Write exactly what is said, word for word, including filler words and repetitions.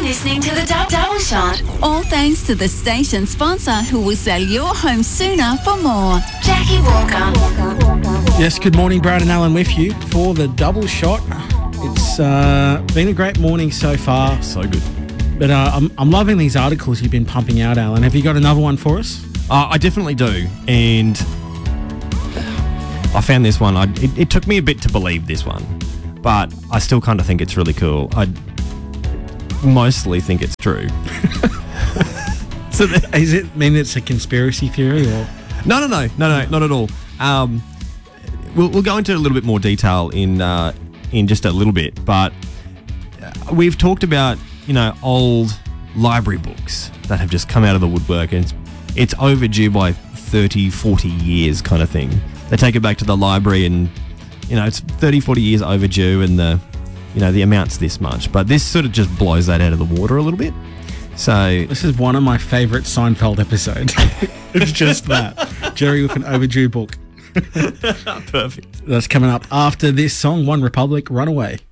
listening to the Dou- Double Shot. All thanks to the station sponsor who will sell your home sooner for more. Jackie Walker. Yes, good morning, Brad and Alan with you for the Double Shot. It's uh, been a great morning so far. So good. But uh, I'm, I'm loving these articles you've been pumping out, Alan. Have you got another one for us? Uh, I definitely do. And I found this one. I, it, it took me a bit to believe this one, but I still kind of think it's really cool. I mostly think it's true. So th- Does it mean it's a conspiracy theory? Or No, no, no, no, no, not at all. Um, we'll, we'll go into a little bit more detail in uh, in just a little bit, but we've talked about, you know, old library books that have just come out of the woodwork, and it's, it's overdue by thirty, forty years kind of thing. They take it back to the library and, you know, it's thirty, forty years overdue, and the, you know, the amount's this much. But this sort of just blows that out of the water a little bit. So this is one of my favourite Seinfeld episodes. It's just that. Jerry with an overdue book. perfect. That's coming up after this song, One Republic, Runaway.